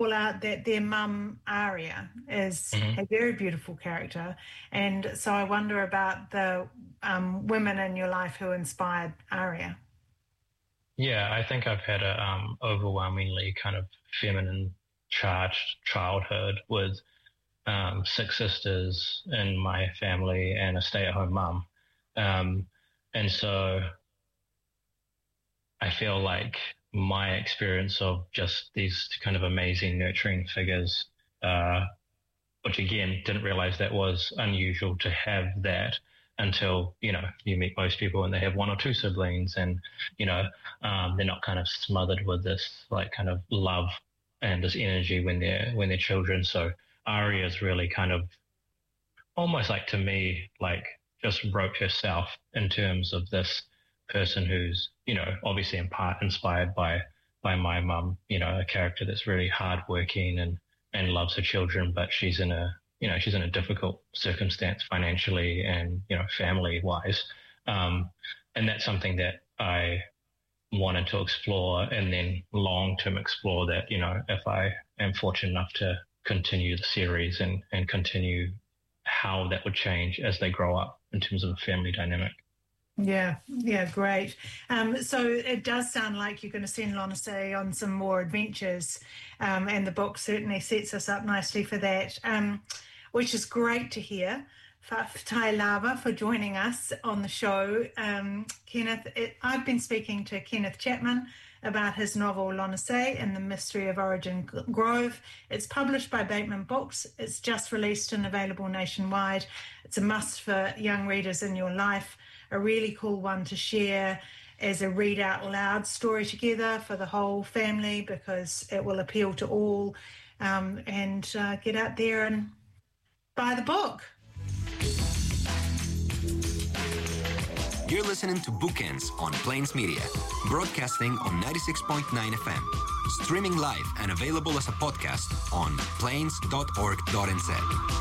call out that their mum, Aria, is a very beautiful character. And so I wonder about the women in your life who inspired Aria. Yeah, I think I've had a overwhelmingly kind of feminine charged childhood with 6 sisters in my family and a stay-at-home mum. And so I feel like my experience of just these kind of amazing nurturing figures, which again, didn't realize that was unusual to have that until, you meet most people and they have 1 or 2 siblings and, they're not kind of smothered with this like kind of love and this energy when they're children. So Aria's really kind of almost like, to me, like just wrote herself in terms of this person who's, obviously in part inspired by my mum, a character that's really hardworking and loves her children, but she's in a difficult circumstance financially and, family wise. And that's something that I wanted to explore and then long term explore that, if I am fortunate enough to continue the series and continue how that would change as they grow up in terms of a family dynamic. Yeah, great. So it does sound like you're going to send Lonasae on some more adventures, and the book certainly sets us up nicely for that, which is great to hear. Whakaatai Lava for joining us on the show. Kenneth, I've been speaking to Kenneth Chapman about his novel Lonasae and the Mystery of Origin Grove. It's published by Bateman Books. It's just released and available nationwide. It's a must for young readers in your life, a really cool one to share as a read out loud story together for the whole family, because it will appeal to all, and get out there and buy the book. You're listening to Bookends on Plains Media, broadcasting on 96.9 FM, streaming live and available as a podcast on plains.org.nz.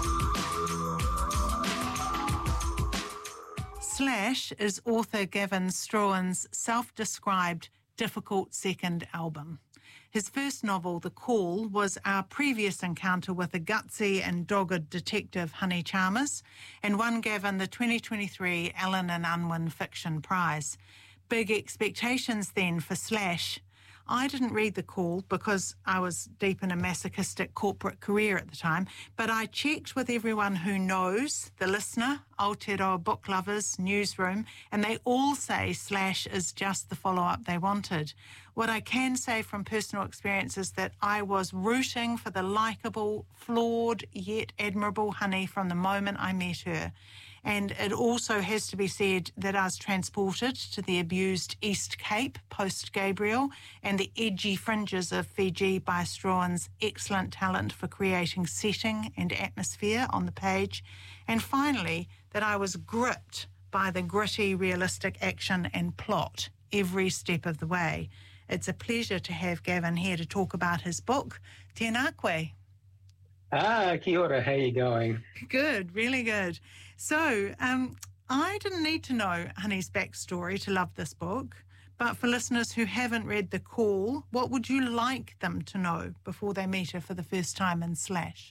Slash is author Gavin Strahan's self-described difficult second album. His first novel, The Call, was our previous encounter with a gutsy and dogged detective, Honey Chalmers, and won Gavin the 2023 Allen and Unwin Fiction Prize. Big expectations then for Slash. I didn't read The Call because I was deep in a masochistic corporate career at the time, but I checked with everyone who knows, the listener, Aotearoa book lovers, newsroom, and they all say Slash is just the follow-up they wanted. What I can say from personal experience is that I was rooting for the likeable, flawed, yet admirable Honey from the moment I met her. And it also has to be said that I was transported to the abused East Cape post-Gabriel and the edgy fringes of Fiji by Strahan's excellent talent for creating setting and atmosphere on the page. And finally, that I was gripped by the gritty, realistic action and plot every step of the way. It's a pleasure to have Gavin here to talk about his book, Tēnā koe. Kia ora, how are you going? Good, really good. So, I didn't need to know Honey's backstory to love this book, but for listeners who haven't read The Call, what would you like them to know before they meet her for the first time in Slash?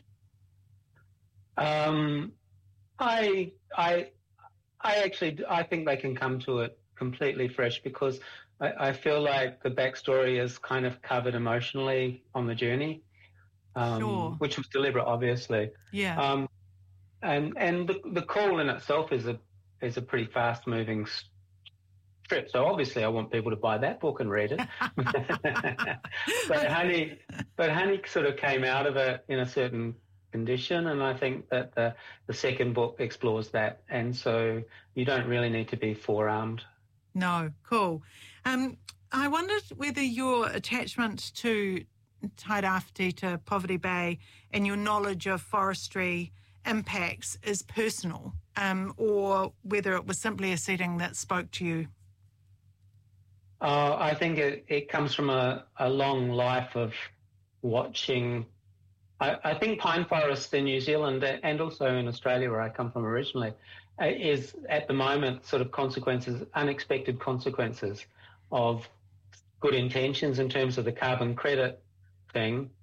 I think they can come to it completely fresh, because I feel like the backstory is kind of covered emotionally on the journey. Sure. Which was deliberate, obviously. Yeah. And the Call in itself is a pretty fast moving strip. So obviously, I want people to buy that book and read it. but Honey sort of came out of it in a certain condition, and I think that the second book explores that. And so you don't really need to be forearmed. No, cool. I wondered whether your attachment to Tairāwhiti, to Poverty Bay, and your knowledge of forestry impacts is personal, or whether it was simply a setting that spoke to you. I think it comes from a long life of watching. I think pine forests in New Zealand and also in Australia, where I come from originally, is at the moment sort of unexpected consequences of good intentions in terms of the carbon credit thing,